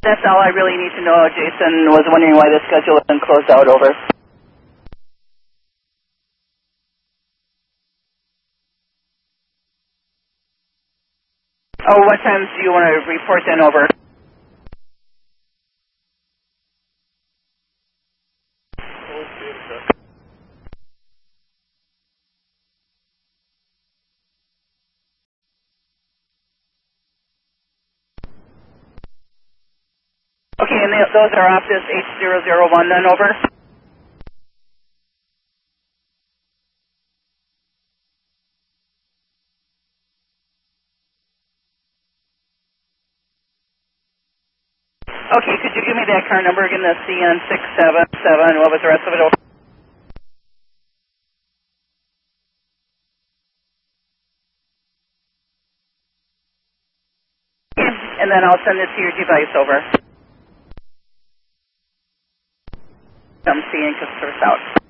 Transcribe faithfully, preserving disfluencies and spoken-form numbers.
That's all I really need to know. Jason was wondering why the schedule isn't closed out. Over. Oh, what times do you want to report then? Over. Okay, and they, those are off this H zero zero one then. Over. Okay, could you give me that car number again? The C N six seven seven. What was the rest of it? Over. And then I'll send it to your device. Over. I'm seeing customers out.